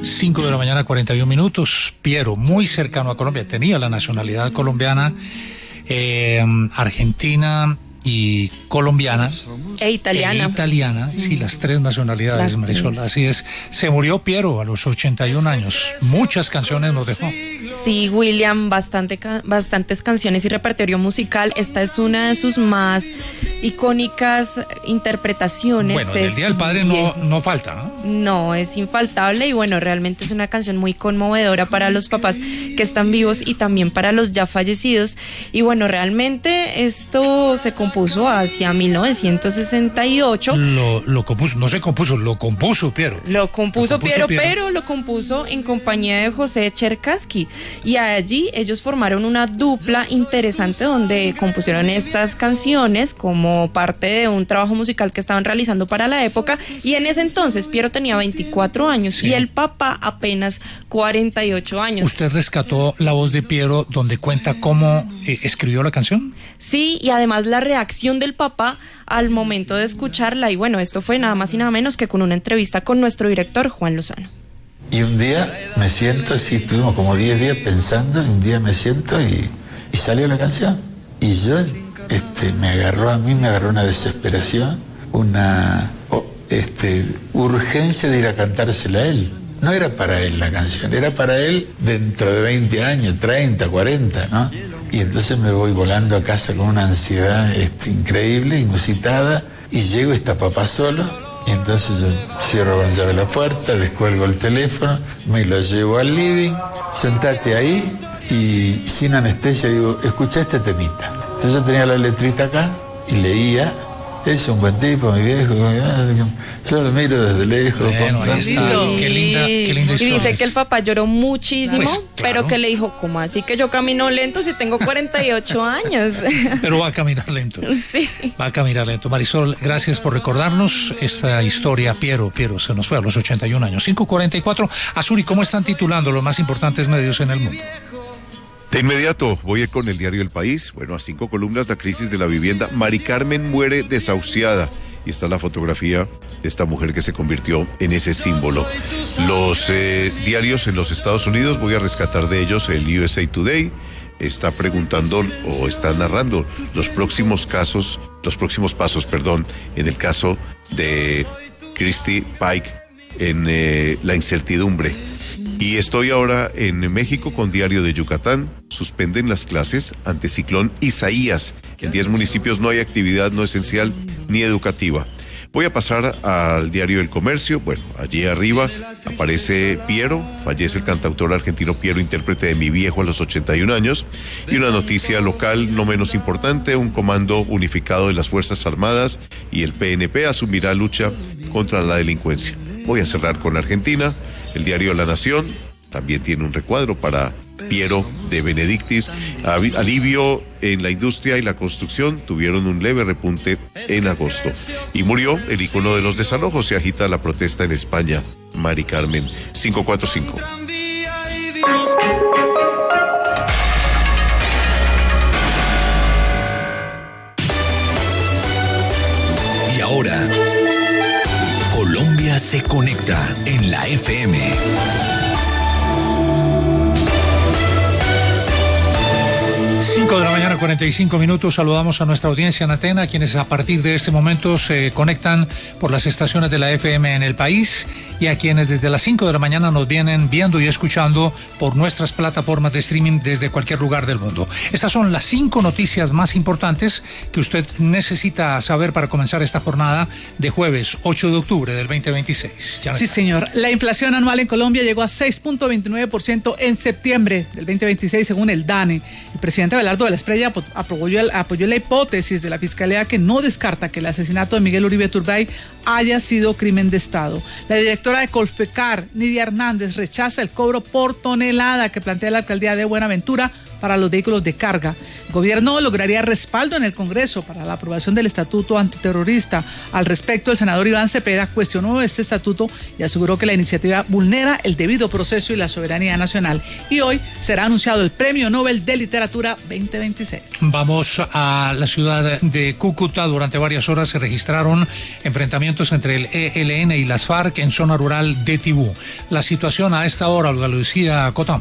5 de la mañana, 41 minutos. Piero, muy cercano a Colombia, tenía la nacionalidad colombiana, argentina y colombiana. E italiana. Sí, las tres nacionalidades, Marisol. Así es. Se murió Piero a los 81 años. Muchas canciones nos dejó. Sí, William, bastantes canciones y repertorio musical. Esta es una de sus más icónicas interpretaciones. Bueno, el Día del Padre no falta, ¿no? No, es infaltable y bueno, realmente es una canción muy conmovedora para los papás que están vivos y también para los ya fallecidos. Y bueno, realmente esto se compuso hacia 1968. Lo compuso Piero. Lo compuso Piero, pero lo compuso en compañía de José Cherkassky. Y allí ellos formaron una dupla interesante donde compusieron estas canciones como parte de un trabajo musical que estaban realizando para la época. Y en ese entonces Piero tenía 24 años y el papá apenas 48 años. ¿Usted rescató la voz de Piero donde cuenta cómo escribió la canción? Sí, y además la reacción del papá al momento de escucharla. Y bueno, esto fue nada más y nada menos que con una entrevista con nuestro director Juan Lozano. Y un día me siento, sí, estuvimos como 10 días pensando, y un día me siento y salió la canción. Y yo, me agarró una desesperación, una urgencia de ir a cantársela a él. No era para él la canción, era para él dentro de 20 años, 30, 40, ¿no? Y entonces me voy volando a casa con una ansiedad increíble, inusitada, y llego, está papá solo. Y entonces yo cierro con llave la puerta, descuelgo el teléfono, me lo llevo al living, sentate ahí y sin anestesia digo, escucha este temita. Entonces yo tenía la letrita acá y leía, es un buen tipo, mi viejo, yo lo miro desde lejos. Bueno, ahí está. Qué linda historia. Y dice que el papá lloró muchísimo, pues, claro. pero que le dijo, ¿cómo así que yo camino lento si tengo 48 años? Pero va a caminar lento. Sí. Va a caminar lento. Marisol, gracias por recordarnos esta historia. Piero se nos fue a los 81 años. 5:44. Azuri, ¿cómo están titulando los más importantes medios en el mundo? De inmediato voy a ir con el diario El País. Bueno, a 5 columnas, la crisis de la vivienda. Mari Carmen muere desahuciada. Y está la fotografía de esta mujer que se convirtió en ese símbolo. Los diarios en los Estados Unidos, voy a rescatar de ellos el USA Today. Está preguntando o está narrando los próximos pasos, en el caso de Christy Pike en la incertidumbre. Y estoy ahora en México con Diario de Yucatán. Suspenden las clases ante ciclón Isaías. En 10 municipios no hay actividad no esencial ni educativa. Voy a pasar al Diario El Comercio. Bueno, allí arriba aparece Piero. Fallece el cantautor argentino Piero, intérprete de Mi Viejo a los 81 años. Y una noticia local no menos importante: un comando unificado de las Fuerzas Armadas y el PNP asumirá lucha contra la delincuencia. Voy a cerrar con Argentina. El diario La Nación también tiene un recuadro para Piero de Benedictis. Alivio en la industria y la construcción tuvieron un leve repunte en agosto. Y murió el ícono de los desalojos. Se agita la protesta en España. Mari Carmen. 545. Y ahora, Colombia se conecta en la FM. Cinco de la mañana, 45 minutos. Saludamos a nuestra audiencia en Atena, quienes a partir de este momento se conectan por las estaciones de la FM en el país, y a quienes desde las 5 de la mañana nos vienen viendo y escuchando por nuestras plataformas de streaming desde cualquier lugar del mundo. Estas son las 5 noticias más importantes que usted necesita saber para comenzar esta jornada de jueves 8 de octubre del 2026. Sí, señor. La inflación anual en Colombia llegó a 6.29% en septiembre del 2026, según el DANE. El presidente Abelardo de la Espriella apoyó la hipótesis de la Fiscalía, que no descarta que el asesinato de Miguel Uribe Turbay haya sido crimen de Estado. La directora de Colfecar, Nidia Hernández, rechaza el cobro por tonelada que plantea la alcaldía de Buenaventura para los vehículos de carga. El gobierno lograría respaldo en el Congreso para la aprobación del estatuto antiterrorista. Al respecto, el senador Iván Cepeda cuestionó este estatuto y aseguró que la iniciativa vulnera el debido proceso y la soberanía nacional. Y hoy será anunciado el Premio Nobel de Literatura 2026. Vamos a la ciudad de Cúcuta. Durante varias horas se registraron enfrentamientos entre el ELN y las FARC en zona rural de Tibú. La situación a esta hora, Olga Lucía Cotán.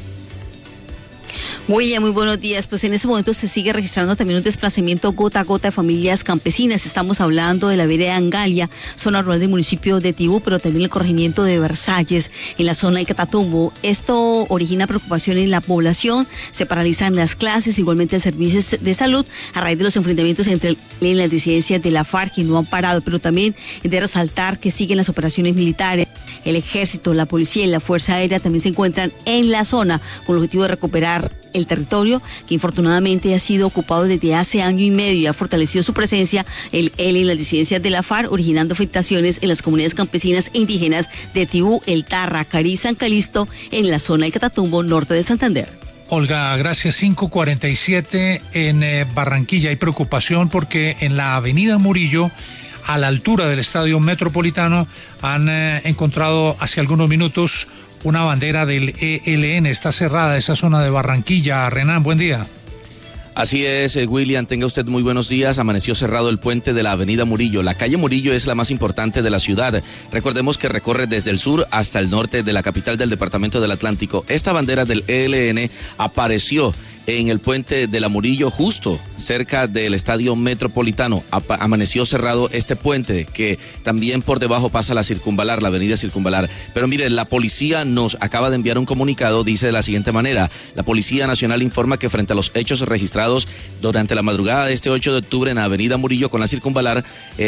William, muy buenos días. Pues en ese momento se sigue registrando también un desplazamiento gota a gota de familias campesinas. Estamos hablando de la vereda Angalia, zona rural del municipio de Tibú, pero también el corregimiento de Versalles, en la zona del Catatumbo. Esto origina preocupación en la población, se paralizan las clases, igualmente el servicio de salud, a raíz de los enfrentamientos entre las disidencias de la FARC, que no han parado, pero también de resaltar que siguen las operaciones militares. El ejército, la policía y la fuerza aérea también se encuentran en la zona con el objetivo de recuperar el territorio que infortunadamente ha sido ocupado desde hace año y medio y ha fortalecido su presencia él en las disidencias de la FARC, originando afectaciones en las comunidades campesinas e indígenas de Tibú, El Tarra, Carí, San Calixto, en la zona del Catatumbo, norte de Santander. Olga, gracias. 5:47 en Barranquilla. Hay preocupación porque en la avenida Murillo, a la altura del Estadio Metropolitano, han encontrado hace algunos minutos una bandera del ELN. Está cerrada esa zona de Barranquilla. Renan, buen día. Así es, William, tenga usted muy buenos días. Amaneció cerrado el puente de la avenida Murillo. La calle Murillo es la más importante de la ciudad. Recordemos que recorre desde el sur hasta el norte de la capital del departamento del Atlántico. Esta bandera del ELN apareció en el puente de la Murillo, justo cerca del Estadio Metropolitano. Amaneció cerrado este puente, que también por debajo pasa la Circunvalar, la avenida Circunvalar. Pero mire, la policía nos acaba de enviar un comunicado, dice de la siguiente manera: la Policía Nacional informa que frente a los hechos registrados durante la madrugada de este 8 de octubre en la avenida Murillo con la Circunvalar,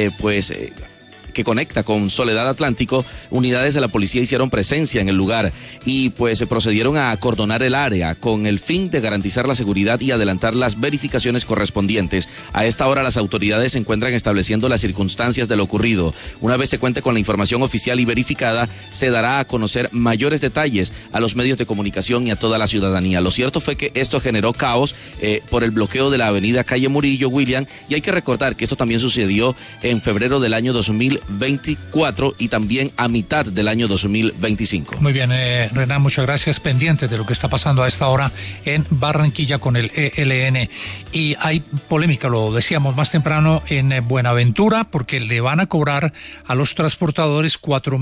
que conecta con Soledad Atlántico, unidades de la policía hicieron presencia en el lugar y pues se procedieron a acordonar el área con el fin de garantizar la seguridad y adelantar las verificaciones correspondientes. A esta hora las autoridades se encuentran estableciendo las circunstancias de lo ocurrido. Una vez se cuente con la información oficial y verificada, se dará a conocer mayores detalles a los medios de comunicación y a toda la ciudadanía. Lo cierto fue que esto generó caos por el bloqueo de la avenida Calle Murillo, William, y hay que recordar que esto también sucedió en febrero del año 2024 y también a mitad del año 2025. Muy bien, Renan, muchas gracias. Pendientes de lo que está pasando a esta hora en Barranquilla con el ELN. Y hay polémica, lo decíamos más temprano, en Buenaventura, porque le van a cobrar a los transportadores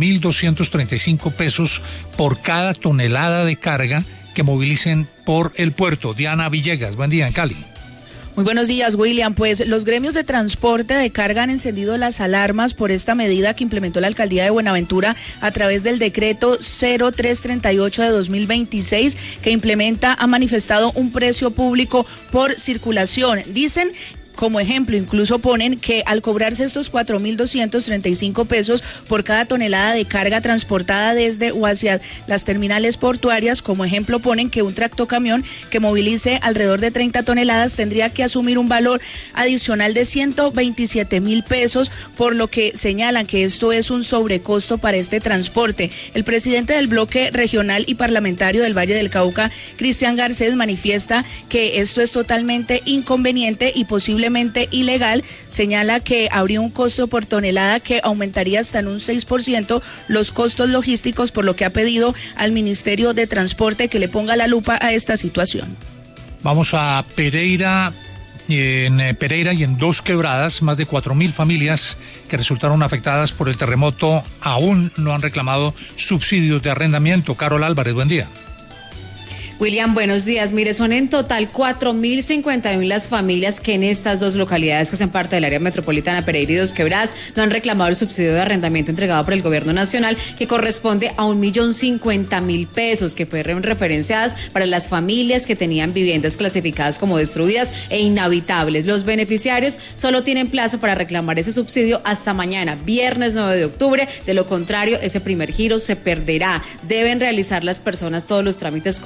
4.235 pesos por cada tonelada de carga que movilicen por el puerto. Diana Villegas, buen día en Cali. Muy buenos días, William. Pues los gremios de transporte de carga han encendido las alarmas por esta medida que implementó la alcaldía de Buenaventura a través del decreto 0338 de 2026, que ha manifestado un precio público por circulación. Dicen, como ejemplo, incluso ponen que al cobrarse estos 4.235 pesos por cada tonelada de carga transportada desde o hacia las terminales portuarias, como ejemplo ponen que un tractocamión que movilice alrededor de 30 toneladas tendría que asumir un valor adicional de 127.000 pesos, por lo que señalan que esto es un sobrecosto para este transporte. El presidente del bloque regional y parlamentario del Valle del Cauca, Cristian Garcés, manifiesta que esto es totalmente inconveniente y posiblemente ilegal. Señala que habría un costo por tonelada que aumentaría hasta en un 6% los costos logísticos, por lo que ha pedido al Ministerio de Transporte que le ponga la lupa a esta situación. Vamos a Pereira. En Pereira y en Dos Quebradas, más de 4.000 familias que resultaron afectadas por el terremoto aún no han reclamado subsidios de arrendamiento. Carol Álvarez, buen día. William, buenos días. Mire, son en total 4.051 las familias que en estas dos localidades que hacen parte del área metropolitana, Pereira y Dos Quebradas, no han reclamado el subsidio de arrendamiento entregado por el gobierno nacional, que corresponde a 1.050.000 pesos, que fueron referenciadas para las familias que tenían viviendas clasificadas como destruidas e inhabitables. Los beneficiarios solo tienen plazo para reclamar ese subsidio hasta mañana, viernes 9 de octubre. De lo contrario, ese primer giro se perderá. Deben realizar las personas todos los trámites correspondientes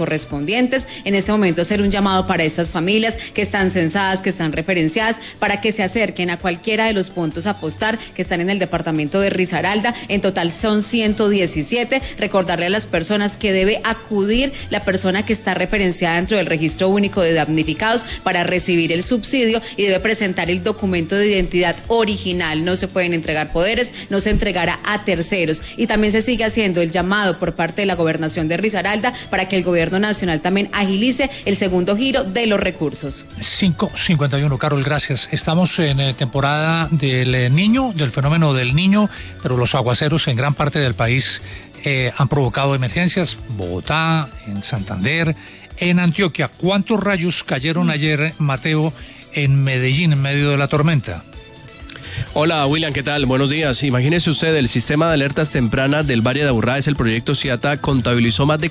correspondientes. En este momento hacer un llamado para estas familias que están censadas, que están referenciadas, para que se acerquen a cualquiera de los puntos a apostar que están en el departamento de Risaralda. En total son 117. Recordarle a las personas que debe acudir la persona que está referenciada dentro del registro único de damnificados para recibir el subsidio y debe presentar el documento de identidad original. No se pueden entregar poderes, no se entregará a terceros. Y también se sigue haciendo el llamado por parte de la gobernación de Risaralda para que el gobierno nacional también agilice el segundo giro de los recursos. 5:51, Carol, gracias. Estamos en temporada del Niño, del fenómeno del Niño, pero los aguaceros en gran parte del país han provocado emergencias. Bogotá, en Santander, en Antioquia. ¿Cuántos rayos cayeron ayer, Mateo, en Medellín en medio de la tormenta? Hola William, ¿qué tal? Buenos días. Imagínese usted, el sistema de alertas tempranas del Valle de Aburrá, es el proyecto CIATA, contabilizó más de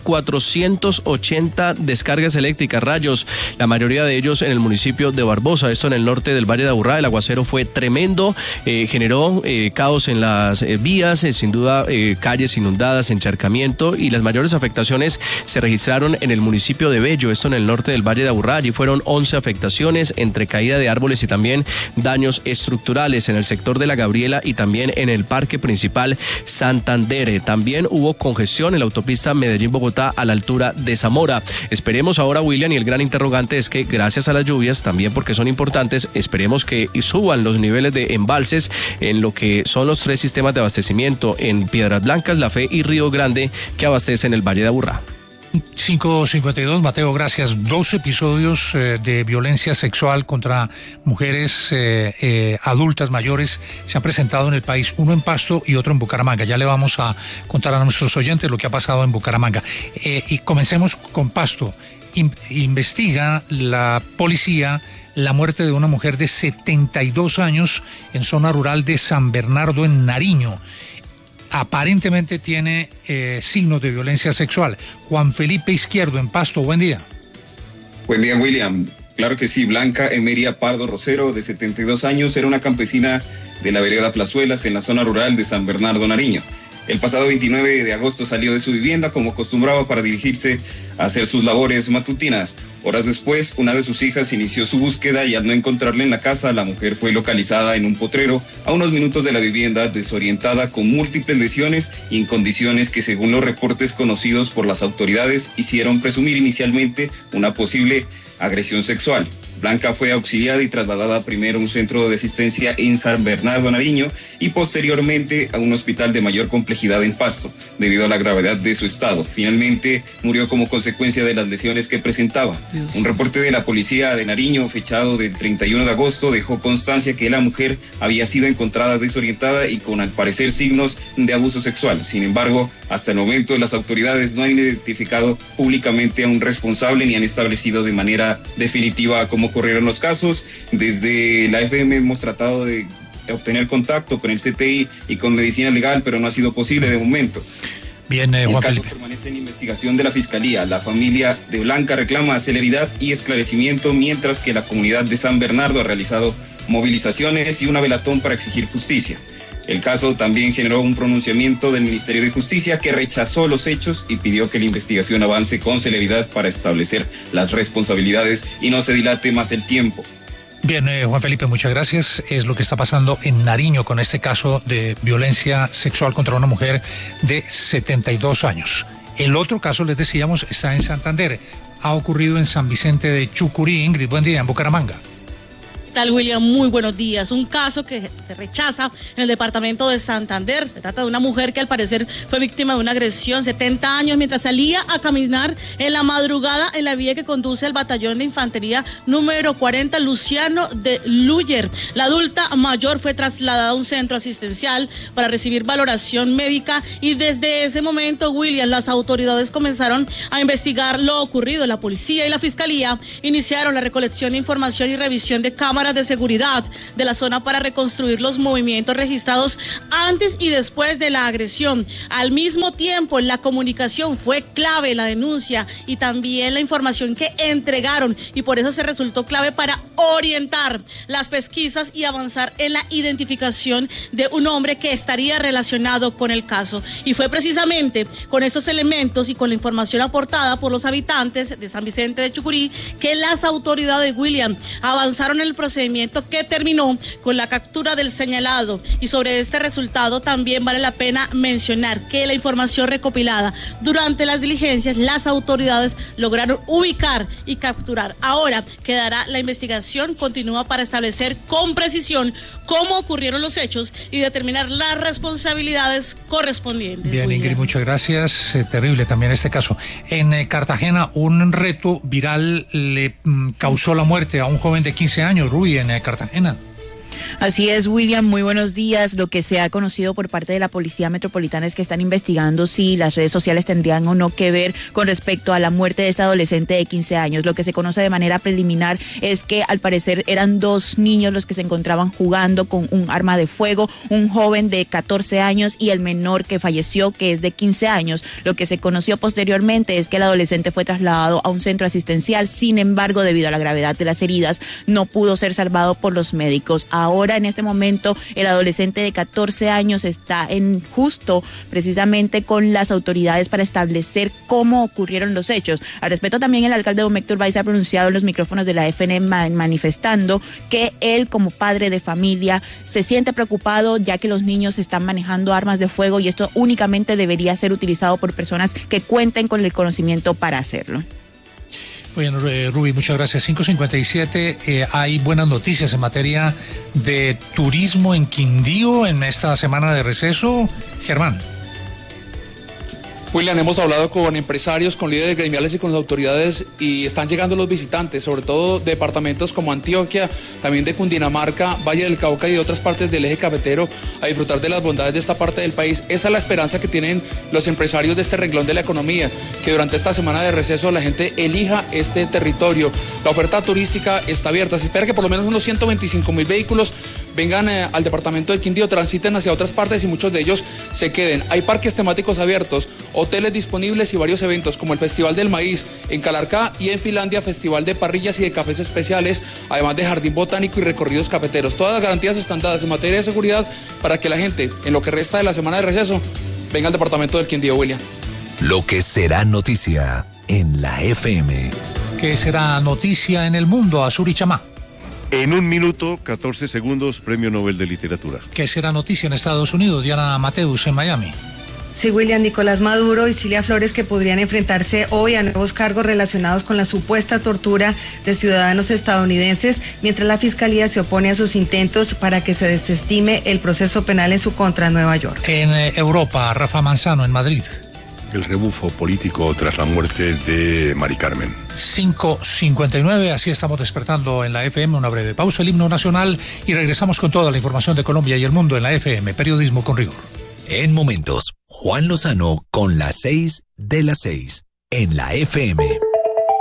480 descargas eléctricas, rayos, la mayoría de ellos en el municipio de Barbosa, esto en el norte del Valle de Aburrá. El aguacero fue tremendo, generó caos en las vías, sin duda calles inundadas, encharcamiento, y las mayores afectaciones se registraron en el municipio de Bello, esto en el norte del Valle de Aburrá. Allí fueron 11 afectaciones entre caída de árboles y también daños estructurales en el sector de La Gabriela y también en el parque principal Santander. También hubo congestión en la autopista Medellín-Bogotá a la altura de Zamora. Esperemos ahora, William, y el gran interrogante es que gracias a las lluvias, también porque son importantes, esperemos que suban los niveles de embalses en lo que son los 3 sistemas de abastecimiento en Piedras Blancas, La Fe y Río Grande, que abastecen el Valle de Aburrá. 5:52, Mateo, gracias. 2 episodios de violencia sexual contra mujeres adultas mayores se han presentado en el país, uno en Pasto y otro en Bucaramanga. Ya le vamos a contar a nuestros oyentes lo que ha pasado en Bucaramanga. Y comencemos con Pasto. Investiga la policía la muerte de una mujer de 72 años en zona rural de San Bernardo, en Nariño. Aparentemente tiene signos de violencia sexual. Juan Felipe Izquierdo, en Pasto, buen día. Buen día, William. Claro que sí, Blanca Emeria Pardo Rosero, de 72 años, era una campesina de la vereda Plazuelas, en la zona rural de San Bernardo, Nariño. El pasado 29 de agosto salió de su vivienda como acostumbraba para dirigirse a hacer sus labores matutinas. Horas después, una de sus hijas inició su búsqueda y al no encontrarla en la casa, la mujer fue localizada en un potrero a unos minutos de la vivienda, desorientada, con múltiples lesiones y en condiciones que, según los reportes conocidos por las autoridades, hicieron presumir inicialmente una posible agresión sexual. Blanca fue auxiliada y trasladada primero a un centro de asistencia en San Bernardo, Nariño, y posteriormente a un hospital de mayor complejidad en Pasto, debido a la gravedad de su estado. Finalmente murió como consecuencia de las lesiones que presentaba. Dios. Un reporte de la policía de Nariño, fechado del 31 de agosto, dejó constancia que la mujer había sido encontrada desorientada y con, al parecer, signos de abuso sexual. Sin embargo, hasta el momento las autoridades no han identificado públicamente a un responsable ni han establecido de manera definitiva cómo ocurrieron los casos. Desde la FM hemos tratado de obtener contacto con el CTI y con Medicina Legal, pero no ha sido posible de momento. Bien, Juan Felipe. El caso permanece en investigación de la Fiscalía. La familia de Blanca reclama celeridad y esclarecimiento, mientras que la comunidad de San Bernardo ha realizado movilizaciones y una velatón para exigir justicia. El caso también generó un pronunciamiento del Ministerio de Justicia, que rechazó los hechos y pidió que la investigación avance con celeridad para establecer las responsabilidades y no se dilate más el tiempo. Bien, Juan Felipe, muchas gracias. Es lo que está pasando en Nariño con este caso de violencia sexual contra una mujer de 72 años. El otro caso, les decíamos, está en Santander. Ha ocurrido en San Vicente de Chucurí. Ingrid, buen día, en Bucaramanga. Tal, William, muy buenos días. Un caso que se rechaza en el departamento de Santander. Se trata de una mujer que al parecer fue víctima de una agresión, 70 años, mientras salía a caminar en la madrugada en la vía que conduce al batallón de infantería número 40 Luciano de Luyer. La adulta mayor fue trasladada a un centro asistencial para recibir valoración médica y desde ese momento, William, las autoridades comenzaron a investigar lo ocurrido. La policía y la fiscalía iniciaron la recolección de información y revisión de cámaras cámaras de seguridad de la zona para reconstruir los movimientos registrados antes y después de la agresión. Al mismo tiempo, en la comunicación fue clave la denuncia y también la información que entregaron, y por eso se resultó clave para orientar las pesquisas y avanzar en la identificación de un hombre que estaría relacionado con el caso. Y fue precisamente con esos elementos y con la información aportada por los habitantes de San Vicente de Chucurí que las autoridades, William, avanzaron en el procedimiento que terminó con la captura del señalado. Y sobre este resultado también vale la pena mencionar que la información recopilada durante las diligencias, las autoridades lograron ubicar y capturar. Ahora quedará la investigación continúa para establecer con precisión cómo ocurrieron los hechos y determinar las responsabilidades correspondientes. Bien, Ingrid, muchas gracias. Terrible también este caso. En Cartagena, un reto viral le causó la muerte a un joven de 15 años, Rubí, en Cartagena. Así es, William, muy buenos días. Lo que se ha conocido por parte de la Policía Metropolitana es que están investigando si las redes sociales tendrían o no que ver con respecto a la muerte de ese adolescente de 15 años. Lo que se conoce de manera preliminar es que al parecer eran 2 niños los que se encontraban jugando con un arma de fuego, un joven de 14 años y el menor que falleció, que es de 15 años. Lo que se conoció posteriormente es que el adolescente fue trasladado a un centro asistencial, sin embargo, debido a la gravedad de las heridas, no pudo ser salvado por los médicos. Ahora, en este momento, el adolescente de 14 años está en justo precisamente con las autoridades para establecer cómo ocurrieron los hechos. Al respecto, también el alcalde Domecq Turbay se ha pronunciado en los micrófonos de la FN manifestando que él, como padre de familia, se siente preocupado ya que los niños están manejando armas de fuego y esto únicamente debería ser utilizado por personas que cuenten con el conocimiento para hacerlo. Bueno, Rubí, muchas gracias. 5:57, hay buenas noticias en materia de turismo en Quindío en esta semana de receso. Germán. William, hemos hablado con empresarios, con líderes gremiales y con las autoridades y están llegando los visitantes, sobre todo de departamentos como Antioquia, también de Cundinamarca, Valle del Cauca y de otras partes del eje cafetero a disfrutar de las bondades de esta parte del país. Esa es la esperanza que tienen los empresarios de este renglón de la economía, que durante esta semana de receso la gente elija este territorio. La oferta turística está abierta, se espera que por lo menos unos 125.000 vehículos vengan al departamento del Quindío, transiten hacia otras partes y muchos de ellos se queden. Hay parques temáticos abiertos, hoteles disponibles y varios eventos como el Festival del Maíz en Calarcá y en Finlandia, Festival de Parrillas y de Cafés Especiales, además de Jardín Botánico y recorridos cafeteros. Todas las garantías están dadas en materia de seguridad para que la gente, en lo que resta de la semana de receso, venga al departamento del Quindío, William. Lo que será noticia en la FM. ¿Qué será noticia en el mundo, Azuri Chamá? En 1 minuto, 14 segundos, Premio Nobel de Literatura. ¿Qué será noticia en Estados Unidos? Diana Mateus en Miami. Sí, William, Nicolás Maduro y Cilia Flores, que podrían enfrentarse hoy a nuevos cargos relacionados con la supuesta tortura de ciudadanos estadounidenses, mientras la Fiscalía se opone a sus intentos para que se desestime el proceso penal en su contra en Nueva York. En Europa, Rafa Manzano en Madrid. El rebufo político tras la muerte de Mari Carmen. 5:59, así estamos despertando en la FM. Una breve pausa, el himno nacional, y regresamos con toda la información de Colombia y el mundo en la FM. Periodismo con rigor. En momentos, Juan Lozano con las 6 de las 6 en la FM.